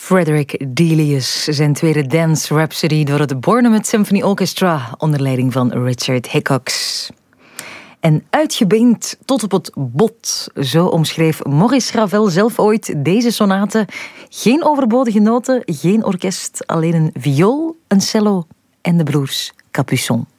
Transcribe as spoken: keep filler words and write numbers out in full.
Frederick Delius, zijn tweede Dance Rhapsody door het Bournemouth Symphony Orchestra onder leiding van Richard Hickox. En uitgebeend tot op het bot, zo omschreef Maurice Ravel zelf ooit deze sonate. Geen overbodige noten, geen orkest, alleen een viool, een cello en de broers Capuçon.